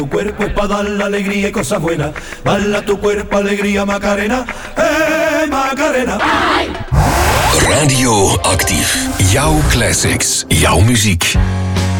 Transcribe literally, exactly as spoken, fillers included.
Tu cuerpo es para dar la alegría y cosas buenas. Bala tu cuerpo, alegría, Macarena. Eh, Macarena. Radio Actief. Jouw classics. Jouw muziek.